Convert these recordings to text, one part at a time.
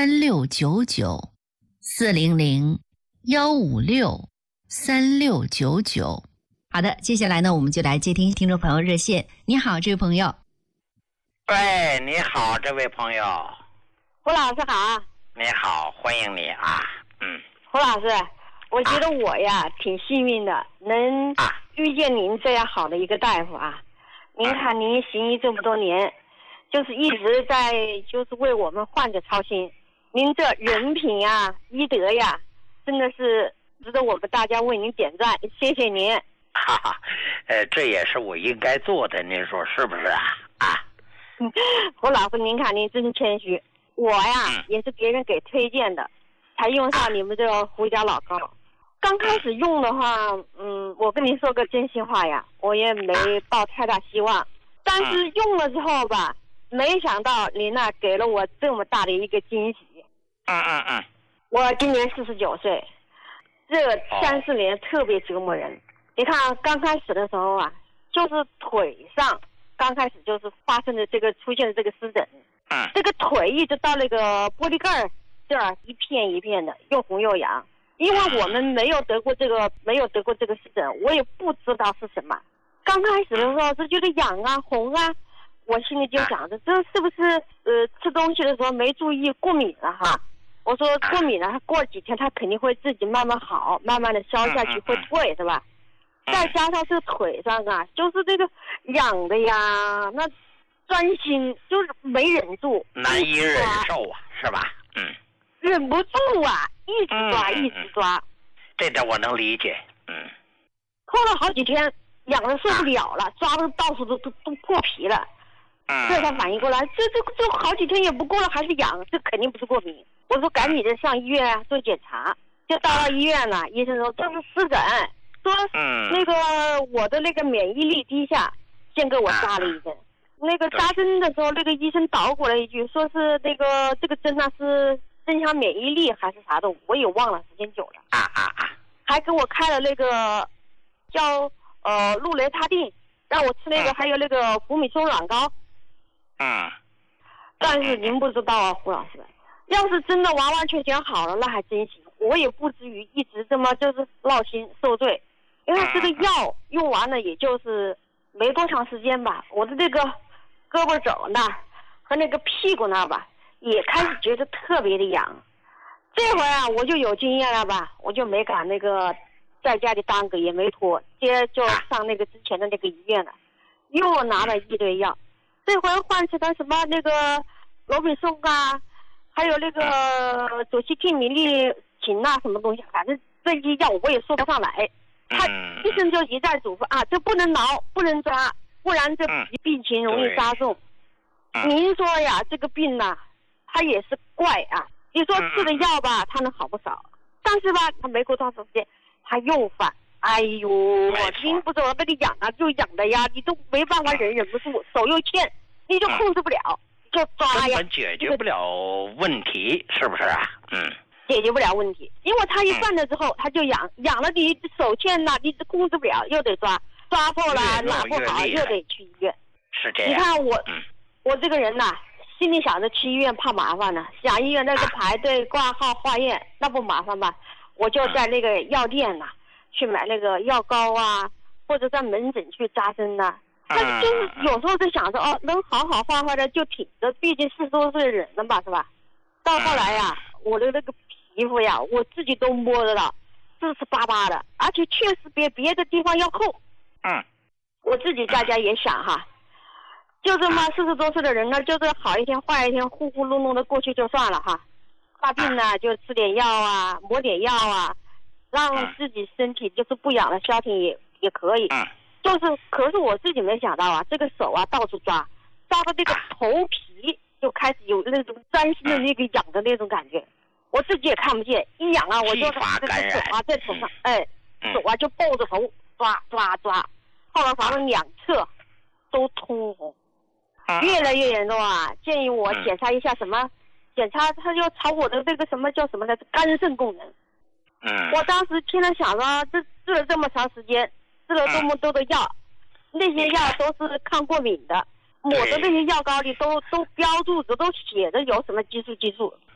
，400-156-3699。 好的，接下来呢，我们就来接听听众朋友热线。你好，这位朋友。 喂，你好，这位朋友。 胡老师好。 你好，欢迎你啊。 胡老师，我觉得我呀、挺幸运的，能遇见您这样好的一个大夫啊。您看您行医这么多年，就是一直在就是为我们患者操心。您这人品呀、医德呀，真的是值得我们大家为您点赞，谢谢您。 哈哈，这也是我应该做的，您说是不是啊？ 胡老师，您看您真谦虚，我呀、也是别人给推荐的，才用上你们这个胡椒老膏。刚开始用的话，我跟您说个真心话呀，我也没抱太大希望，但是用了之后吧，没想到您呢给了我这么大的一个惊喜。我今年49岁，这3-4年特别折磨人。你看刚开始的时候啊，就是腿上刚开始就是发生的这个出现的这个湿疹，这个腿一直到那个玻璃盖这儿一片一片的，又红又痒。因为我们没有得过这个湿疹，我也不知道是什么。刚开始的时候是觉得痒啊红啊，我心里就想着这是不是吃东西的时候没注意过敏了哈。我说过敏了，过几天它肯定会自己慢慢好，慢慢的消下去会退，是吧？再加上这腿上啊，就是这个痒的呀，那钻心就是没忍住， 难以忍受啊，是吧？ 忍不住啊，一直抓，一直抓。 这点我能理解。 拖了好几天，痒的受不了了，抓的到处都破皮了。这才反应过来，这好几天也不过了，还是痒，这肯定不是过敏。我说赶紧的上医院做检查，就到了医院了，医生说这是湿疹，说那个我的那个免疫力低下，先给我扎了一针。那个扎针的时候，那个医生捣鼓了一句，说是那个这个针呢是增强免疫力还是啥的，我也忘了，时间久了。还给我开了那个叫氯雷他定，让我吃那个，还有那个福米松软膏。但是您不知道啊，胡老师，要是真的完完全全好了，那还真行，我也不至于一直这么就是闹心受罪。因为这个药用完了，也就是没多长时间吧，我的这个胳膊肘那和那个屁股那吧，也开始觉得特别的痒。这回啊，我就有经验了吧，我就没敢那个在家里耽搁，也没拖，接就上那个之前的那个医院了，又拿了一堆药。这回换成了什么那个罗比松啊，还有那个左西替米利嗪啊，什么东西，反正这些药我也说不上来。他医生就一再嘱咐啊，这不能挠，不能抓，不然这病情容易加重。您说呀，这个病呢，它也是怪啊。你说吃的药吧，它能好不少，但是吧，它没过多长时间，它又犯。哎呦，我听不着那个痒啊，就痒的呀，你都没办法忍不住，手又欠，你就控制不了，就抓呀。 根本解决不了问题，是不是啊？ 解决不了问题，因为他一犯了之后，他就痒，痒了你手欠了，你控制不了，又得抓，抓破了拿不好，又得去医院。 是这样。 你看我这个人呐，心里想着去医院怕麻烦呢，想医院那个排队挂号化验那不麻烦吧？我就在那个药店呐，去买那个药膏啊，或者在门诊去扎针呐。但是就是有时候就想着哦，能好好坏坏的就挺着，毕竟40多岁的人了吧，是吧？到后来呀，我的那个皮肤呀，我自己都摸得到，湿湿巴巴的，而且确实比别的地方要厚。我自己在家也想哈，就这么40多岁的人呢，就是好一天坏一天，呼呼隆隆的过去就算了哈。发病呢，就吃点药啊，抹点药啊，让自己身体就是不痒了消停也可以。可是我自己没想到啊，这个手啊到处抓到这个头皮就开始有那种钻心的那个痒的那种感觉，我自己也看不见，一痒啊我就把这个手啊在头上，手啊就抱着头抓，后来反正2侧都通红，越来越严重啊！建议我检查一下什么，检查他就查我的这个什么叫什么呢？肝肾功能。我当时听了想着，治了这么长时间，吃了这么多的药，那些药都是抗过敏的，抹的那些药膏里都标注着，都写着有什么激素。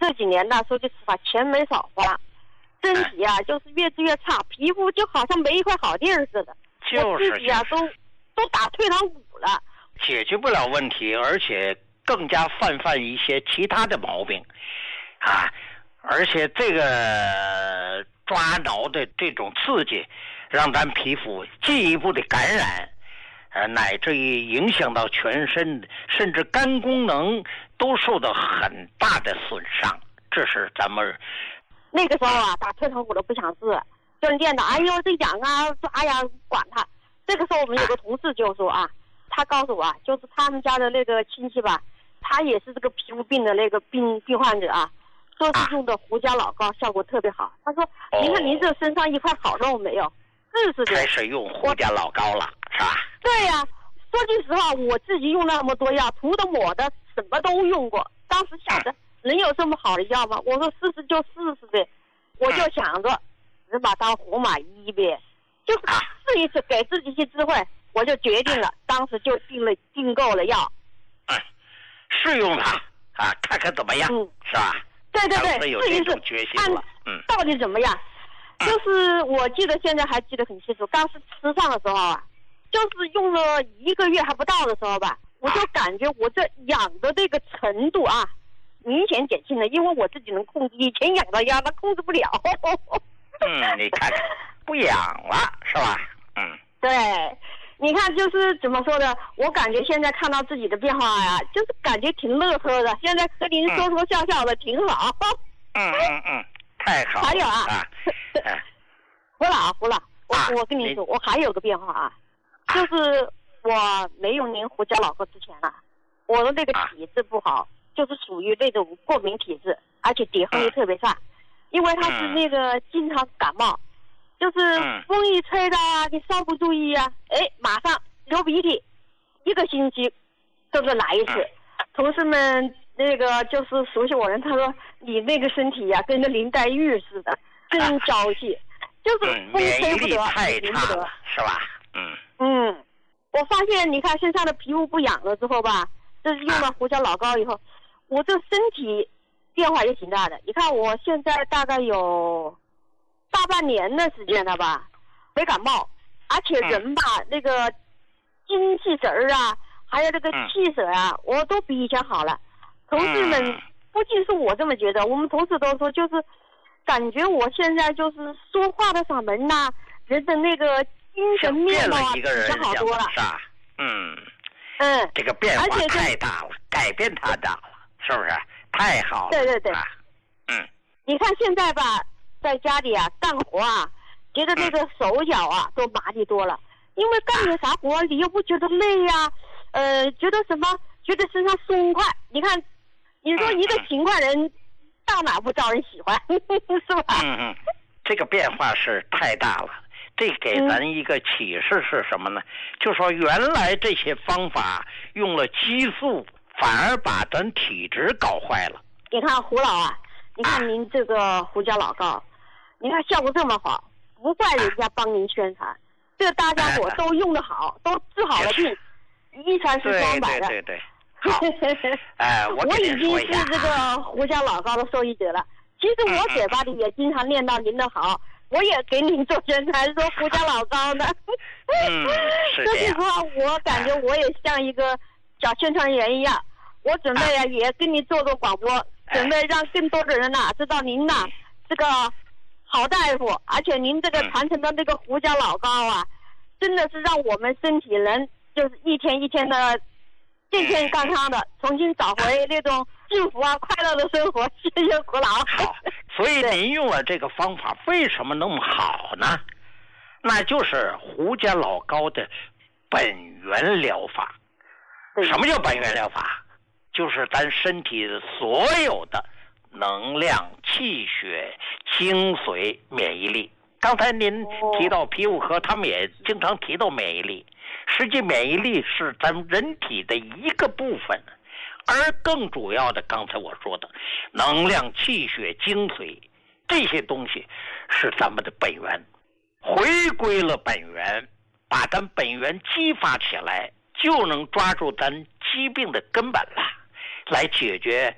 这几年呢，说句实话，钱没少花，身体啊就是越治越差，皮肤就好像没一块好地儿似的。我自己啊都打退堂鼓了， 解决不了问题，而且更加犯一些其他的毛病，啊，而且这个抓挠的这种刺激，让咱皮肤进一步的感染，乃至于影响到全身，甚至肝功能都受到很大的损伤。这是咱们那个时候啊，打退堂鼓都不想治，就是练的，哎呦这痒啊抓呀管他。这个时候我们有个同事就说啊，他告诉我啊，就是他们家的那个亲戚吧，他也是这个皮肤病的那个病患者啊，说是用的胡椒老膏效果特别好。他说，您看您这身上一块好肉没有？是的。 开始用胡椒老膏了，是吧？ 对呀，说句实话，我自己用那么多药，涂的抹的什么都用过。当时想着能有这么好的药吗？我说试试就试试呗，我就想着只把当活马医呗，就是试一次，给自己一些智慧，我就决定了，当时就订购了药， 试用它啊，看看怎么样，是吧？ 对，试一试， 决心了， 到底怎么样？就是我记得现在还记得很清楚，当时吃上的时候啊，就是用了1个月还不到的时候吧，我就感觉我这痒的这个程度啊，明显减轻了，因为我自己能控制，以前痒的呀，那控制不了。 你看不痒了是吧？ 对，你看就是怎么说呢？我感觉现在看到自己的变化呀，就是感觉挺乐呵的。现在和您说说笑笑的，挺好。 太好了。 还有啊，胡老，我跟你说，我还有个变化啊，就是我没用您胡椒老膏之前啊，我的那个体质不好，就是属于那种过敏体质，而且抵抗力特别差，因为他是那个经常感冒，就是风一吹的啊，你稍不注意啊，马上流鼻涕，1个星期都是来一次。同事们那个就是熟悉我人，他说你那个身体呀，跟个林黛玉似的，真娇气，就是风吹不得，淋不得， 是吧？ 我发现你看身上的皮肤不痒了之后吧，这是用了胡椒老膏以后，我这身体变化也挺大的。你看我现在大概有大半年的时间了吧，没感冒，而且人吧，那个精气神儿啊，还有这个气色啊，我都比以前好了。同事们不仅是我这么觉得，我们同事都说，就是感觉我现在就是说话的嗓门呐，人的那个精神面貌啊，比较好多了。 是吧？这个变化太大了，改变太大了，是不是？太好了。 对。你看现在吧，在家里啊干活啊，觉得那个手脚啊都麻利多了，因为干点啥活你又不觉得累呀，觉得什么？觉得身上松快。你看，你说一个勤快人到哪不招人喜欢，是吧？ 这个变化是太大了。这给咱一个启示是什么呢？就说原来这些方法用了激素，反而把咱体质搞坏了。 你看胡老啊，你看您这个胡椒老膏，你看效果这么好，不怪人家帮您宣传，这个大家伙都用得好，都治好了病，一传十双百的。 对。好，我已经是这个胡椒老膏的受益者了。其实我嘴巴里也经常念叨您的好，我也给您做宣传，说胡椒老膏呢。 是说句实话，我感觉我也像一个小宣传员一样，我准备啊也跟您做广播，准备让更多的人知道您这个好大夫，而且您这个传承的这个胡椒老膏啊，真的是让我们身体人就是一天一天的健健康康的，重新找回那种幸福啊快乐的生活。谢谢胡老。 好，所以您用了这个方法为什么那么好呢？那就是胡椒老膏的本源疗法。什么叫本源疗法？就是咱身体所有的能量、气血、精髓、免疫力。刚才您提到皮肤科，他们也经常提到免疫力。实际免疫力是咱们人体的一个部分，而更主要的，刚才我说的能量、气血、精髓这些东西是咱们的本源。回归了本源，把咱本源激发起来，就能抓住咱疾病的根本了，来解决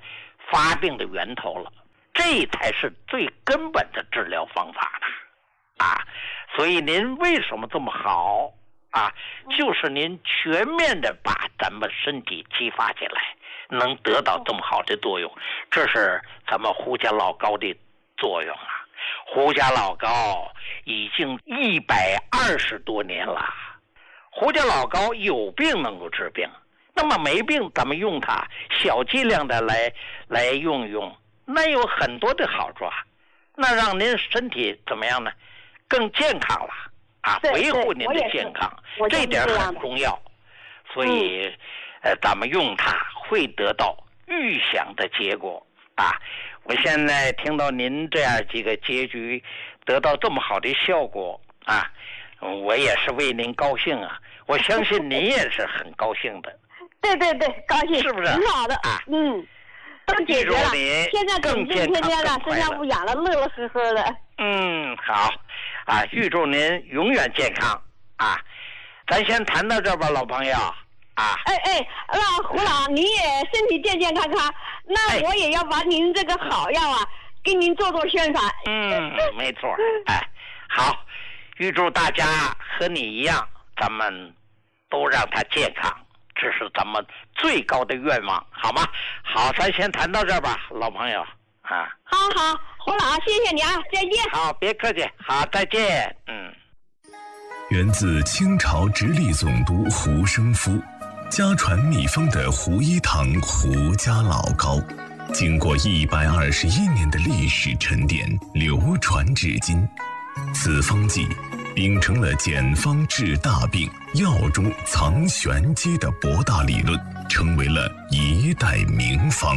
发病的源头了，这才是最根本的治疗方法呢。所以您为什么这么好就是您全面的把咱们身体激发起来，能得到这么好的作用，这是咱们胡家老高的作用啊。胡家老高已经120多年了，胡家老高有病能够治病，那么没病咱们用它小剂量的来用，那有很多的好处那让您身体怎么样呢？更健康了维护您的健康，这点很重要。所以咱们用它会得到预想的结果我现在听到您这样几个结局得到这么好的效果我也是为您高兴我相信您也是很高兴的。 对，高兴， 是不是很好的都解决了，现在整整天天的身上不痒了，乐乐呵呵的。 好预祝您永远健康咱先谈到这吧，老朋友那胡老您也身体健健康康，那我也要把您这个好药给您做宣传。 没错好，预祝大家和你一样，咱们都让他健康，这是咱们最高的愿望，好吗？好，咱先谈到这吧，老朋友好，胡老，谢谢你再见。 好，别客气，好，再见。 源自清朝直隶总督胡生夫，家传秘方的胡一堂胡家老膏，经过121年的历史沉淀，流传至今。此方剂秉承了简方治大病、药中藏玄机的博大理论，成为了一代名方。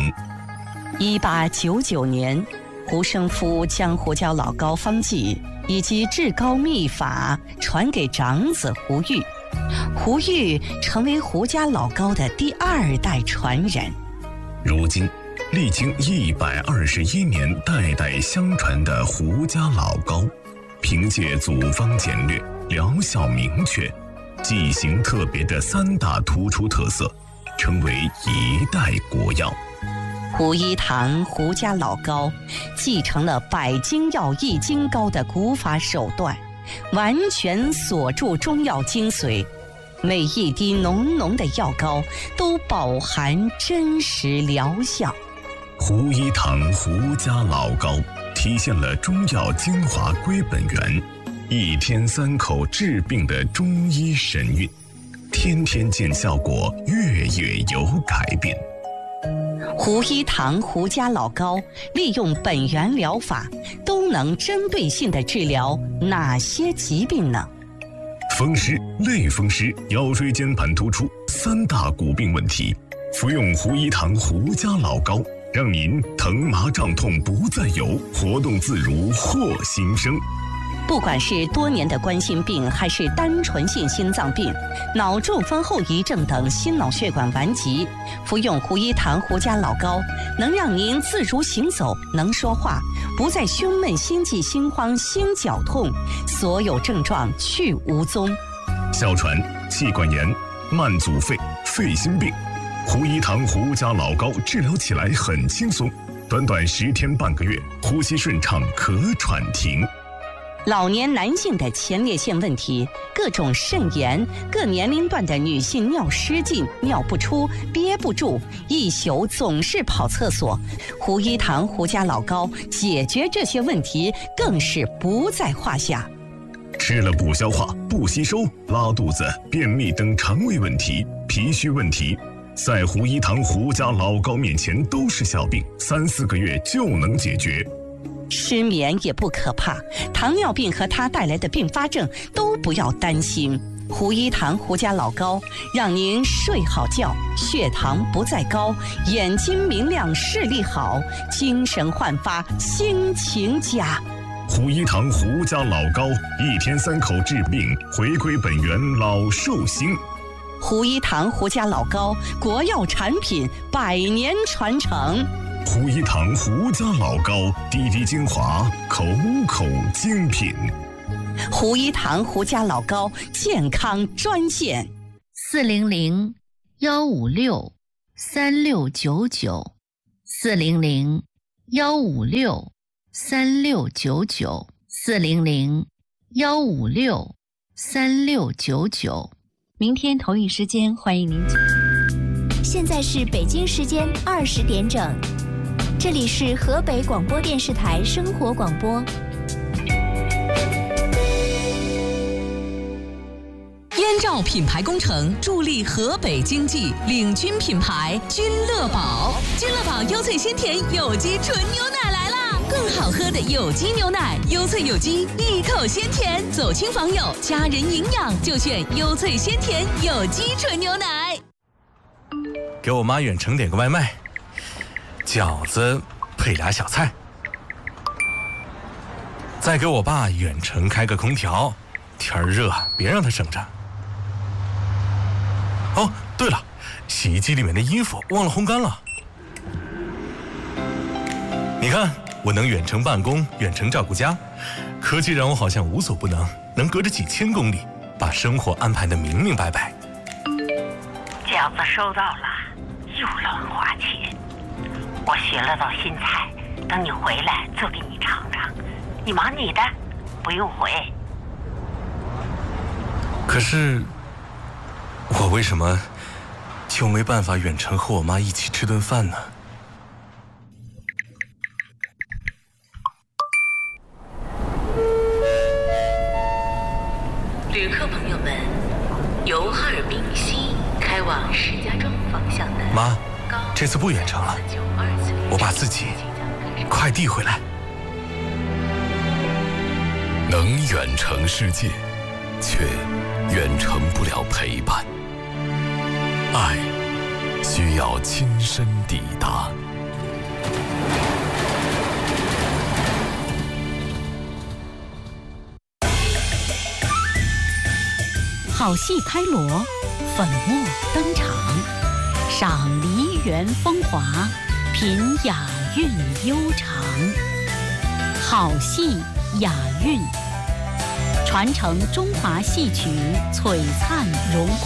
1899年，胡生夫将胡家老膏方剂以及治膏秘法传给长子胡玉，胡玉成为胡家老膏的第2代传人。 如今历经121年代代相传的胡家老膏，凭借组方简略、疗效明确、剂型特别的3大突出特色，成为一代国药。 胡一堂胡家老膏继承了百精药易筋膏的古法手段，完全锁住中药精髓，每一滴浓浓的药膏都饱含真实疗效。 胡一堂胡家老膏体现了中药精华归本源，1天3口治病的中医神韵，天天见效果，月月有改变。 胡一堂胡家老膏利用本源疗法，都能针对性地治疗哪些疾病呢？ 风湿、类风湿、腰椎间盘突出3大骨病问题，服用胡一堂胡家老膏，让您疼麻胀痛不再有，活动自如获新生。 不管是多年的冠心病，还是单纯性心脏病、脑中风后遗症等心脑血管顽疾，服用胡一堂胡家老膏，能让您自如行走，能说话，不再胸闷、心悸、心慌、心绞痛，所有症状去无踪。 哮喘、气管炎、慢阻肺、肺心病，胡一堂胡家老膏治疗起来很轻松，短短10天半个月，呼吸顺畅，咳喘停。 老年男性的前列腺问题、各种肾炎、各年龄段的女性尿失禁、尿不出、憋不住，一宿总是跑厕所，胡一堂胡家老膏解决这些问题更是不在话下。 吃了不消化、不吸收、拉肚子、便秘等肠胃问题、脾虚问题，在胡一堂胡家老膏面前都是小病，3、4个月就能解决。 失眠也不可怕，糖尿病和它带来的并发症都不要担心。胡一堂胡家老膏让您睡好觉，血糖不再高，眼睛明亮，视力好，精神焕发，心情佳。 胡一堂胡家老膏，1天3口治病，回归本源，老寿星。 胡一堂胡家老膏，国药产品，100年传承。 胡一堂胡家老膏，滴滴精华，口口精品。 胡一堂胡家老膏健康专线 400-156-3699 400-156-3699，400-156-3699。明天同一时间，欢迎您。 现在是北京时间20点整，这里是河北广播电视台生活广播。 燕赵品牌工程助力河北经济，领军品牌君乐宝。君乐宝优萃鲜甜有机纯牛奶来啦！更好喝的有机牛奶，优萃有机，一口鲜甜，走亲访友，家人营养就选优萃鲜甜有机纯牛奶。 给我妈远程点个外卖，饺子配俩小菜。再给我爸远程开个空调，天儿热，别让他省着。哦，对了，洗衣机里面的衣服忘了烘干了。你看，我能远程办公，远程照顾家，科技让我好像无所不能，能隔着几千公里把生活安排得明明白白。 饺子收到了，又乱花钱。我学了道新菜，等你回来做给你尝尝。你忙你的，不用回。 可是，我为什么就没办法远程和我妈一起吃顿饭呢？ 旅客朋友们，由哈尔滨西开往石家庄方向的妈，这次不远程了，我把自己快递回来。 能远程世界，却远程不了陪伴。爱需要亲身抵达。 好戏开锣，粉墨登场，赏梨园风华，品雅韵悠长。好戏雅韵，传承中华戏曲璀璨荣光。